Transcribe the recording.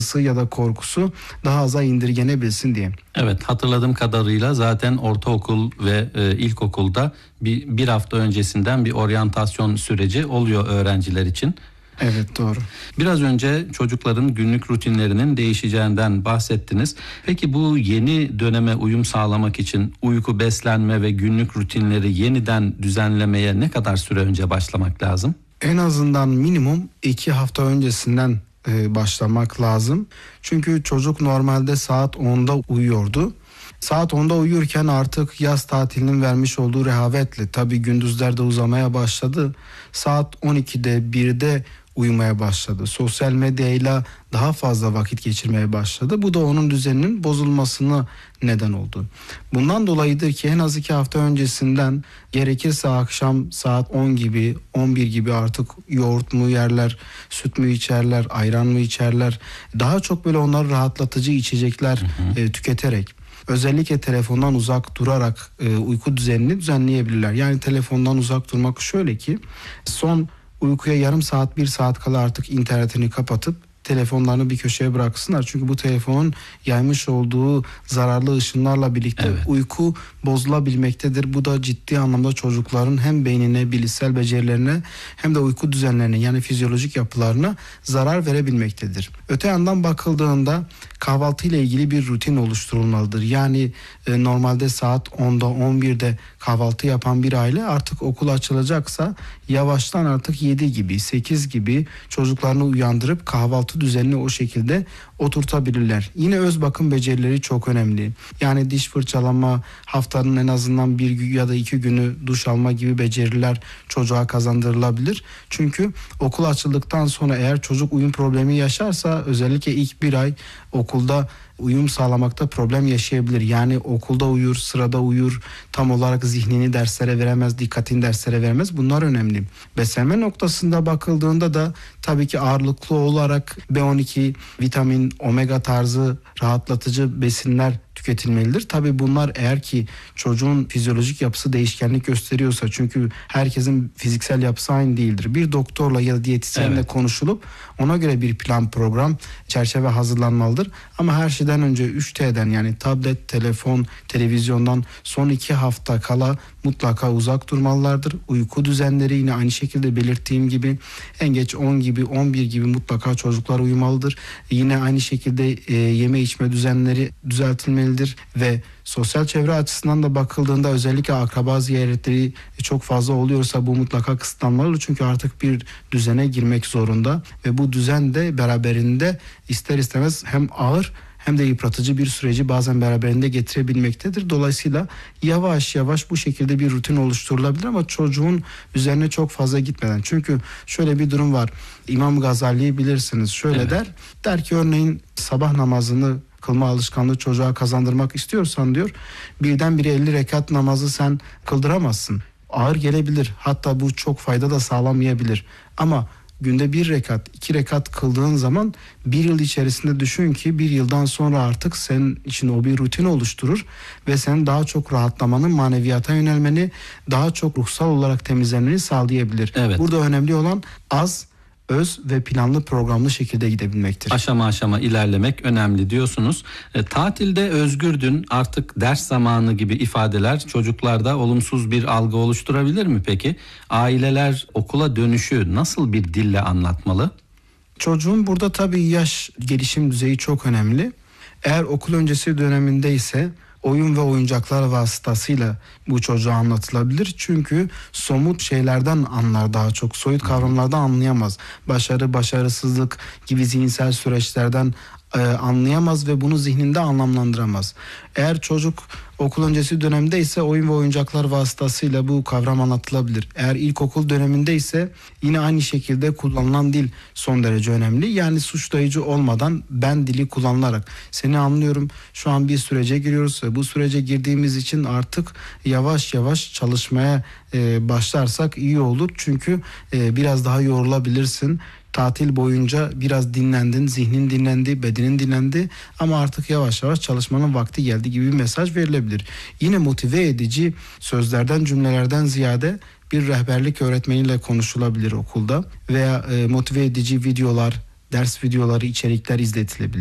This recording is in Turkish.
ya da korkusu daha aza indirgenebilsin diye. Evet, hatırladığım kadarıyla zaten ortaokul ve ilkokulda bir hafta öncesinden bir oryantasyon süreci oluyor öğrenciler için. Evet, doğru. Biraz önce çocukların günlük rutinlerinin değişeceğinden bahsettiniz. Peki bu yeni döneme uyum sağlamak için uyku, beslenme ve günlük rutinleri yeniden düzenlemeye ne kadar süre önce başlamak lazım? En azından minimum 2 hafta öncesinden başlamak lazım. Çünkü çocuk normalde saat 10'da uyuyordu. Saat 10'da uyurken artık yaz tatilinin vermiş olduğu rehavetle tabii gündüzlerde uzamaya başladı. Saat 12'de 1'de uyumaya başladı. Sosyal medyayla daha fazla vakit geçirmeye başladı. Bu da onun düzeninin bozulmasına neden oldu. Bundan dolayıdır ki en az 2 hafta öncesinden gerekirse akşam saat 10 gibi 11 gibi artık yoğurt mu yerler, süt mü içerler, ayran mı içerler. Daha çok böyle onları rahatlatıcı içecekler tüketerek, özellikle telefondan uzak durarak uyku düzenini düzenleyebilirler. Yani telefondan uzak durmak şöyle ki son uykuya yarım saat 1 saat kala artık internetini kapatıp telefonlarını bir köşeye bıraksınlar. Çünkü bu telefonun yaymış olduğu zararlı ışınlarla birlikte uyku bozulabilmektedir. Bu da ciddi anlamda çocukların hem beynine, bilişsel becerilerine hem de uyku düzenlerine yani fizyolojik yapılarına zarar verebilmektedir. Öte yandan bakıldığında kahvaltı ile ilgili bir rutin oluşturulmalıdır. Yani normalde saat 10'da 11'de kahvaltı yapan bir aile artık okul açılacaksa yavaştan artık 7 gibi 8 gibi çocuklarını uyandırıp kahvaltı düzenini o şekilde oturtabilirler. Yine öz bakım becerileri çok önemli. Yani diş fırçalama, haftanın en azından 1 ya da 2 günü duş alma gibi beceriler çocuğa kazandırılabilir. Çünkü okul açıldıktan sonra eğer çocuk uyum problemi yaşarsa özellikle ilk 1 ay okulda uyum sağlamakta problem yaşayabilir. Yani okulda uyur, sırada uyur, tam olarak zihnini derslere veremez, dikkatini derslere veremez. Bunlar önemli. Beslenme noktasında bakıldığında da tabii ki ağırlıklı olarak B12, vitamin, omega tarzı rahatlatıcı besinler tüketilmelidir. Tabii bunlar eğer ki çocuğun fizyolojik yapısı değişkenlik gösteriyorsa, çünkü herkesin fiziksel yapısı aynı değildir. Bir doktorla ya da diyetisyenle konuşulup ona göre bir plan program çerçeve hazırlanmalıdır. Ama her şeyden önce 3T'den yani tablet, telefon, televizyondan son 2 hafta kala mutlaka uzak durmalılardır. Uyku düzenleri yine aynı şekilde belirttiğim gibi en geç 10 gibi 11 gibi mutlaka çocuklar uyumalıdır. Yine aynı şekilde yeme içme düzenleri düzeltilmelidir ve sosyal çevre açısından da bakıldığında özellikle akraba ziyaretleri çok fazla oluyorsa bu mutlaka kısıtlanmalıdır. Çünkü artık bir düzene girmek zorunda ve bu düzen de beraberinde ister istemez hem ağır hem de yıpratıcı bir süreci bazen beraberinde getirebilmektedir. Dolayısıyla yavaş yavaş bu şekilde bir rutin oluşturulabilir ama çocuğun üzerine çok fazla gitmeden. Çünkü şöyle bir durum var. İmam Gazali'yi bilirsiniz. Şöyle der ki örneğin sabah namazını kılma alışkanlığı çocuğa kazandırmak istiyorsan diyor, birdenbire 50 rekat namazı sen kıldıramazsın. Ağır gelebilir. Hatta bu çok fayda da sağlamayabilir. Ama günde 1 rekat, 2 rekat kıldığın zaman 1 yıl içerisinde düşün ki 1 yıldan sonra artık senin için o bir rutin oluşturur ve senin daha çok rahatlamanı, maneviyata yönelmeni, daha çok ruhsal olarak temizlenmeni sağlayabilir. Burada önemli olan az, öz ve planlı programlı şekilde gidebilmektir. Aşama aşama ilerlemek önemli diyorsunuz. Tatilde özgürdün, artık ders zamanı gibi ifadeler çocuklarda olumsuz bir algı oluşturabilir mi peki? Aileler okula dönüşü nasıl bir dille anlatmalı? Çocuğun burada tabii yaş gelişim düzeyi çok önemli. Eğer okul öncesi döneminde ise oyun ve oyuncaklar vasıtasıyla bu çocuğa anlatılabilir. Çünkü somut şeylerden anlar daha çok. Soyut kavramlardan anlayamaz. Başarı, başarısızlık gibi zihinsel süreçlerden anlayamaz ve bunu zihninde anlamlandıramaz. Eğer çocuk okul öncesi dönemde ise oyun ve oyuncaklar vasıtasıyla bu kavram anlatılabilir. Eğer ilkokul döneminde ise yine aynı şekilde kullanılan dil son derece önemli. Yani suçlayıcı olmadan ben dili kullanılarak seni anlıyorum, şu an bir sürece giriyoruz ve bu sürece girdiğimiz için artık yavaş yavaş çalışmaya başlarsak iyi olur. Çünkü biraz daha yorulabilirsin. Tatil boyunca biraz dinlendin, zihnin dinlendi, bedenin dinlendi ama artık yavaş yavaş çalışmanın vakti geldi gibi bir mesaj verilebilir. Yine motive edici sözlerden, cümlelerden ziyade bir rehberlik öğretmeniyle konuşulabilir okulda veya motive edici videolar, ders videoları, içerikler izletilebilir.